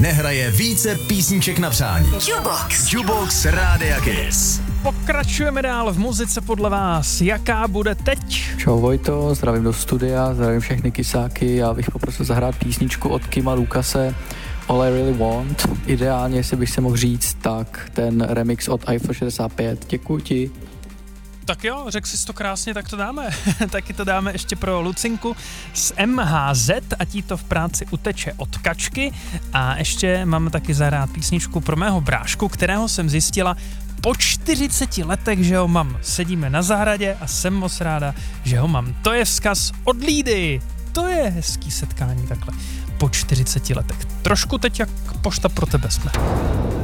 nehraje více písniček na přání. Jukebox Rádia Kiss. Pokračujeme dál v muzice podle vás. Jaká bude teď? Čau Vojto, zdravím do studia, zdravím všechny kysáky. Já bych poprosil zahrát písničku od Kima Lucase All I Really Want. Ideálně, jestli bych se mohl říct, tak ten remix od iPhone 65. Děkuji ti. Tak jo, řekl jsi to krásně, tak to dáme. Taky to dáme ještě pro Lucinku z MHZ, ať jí to v práci uteče od kačky. A ještě máme taky zahrát písničku pro mého brášku, kterého jsem zjistila po 40 letech, že ho mám. Sedíme na zahradě a jsem moc ráda, že ho mám. To je vzkaz od Lídy. To je hezký setkání takhle po 40 letech. Trošku teď jak pošta pro tebe jsme.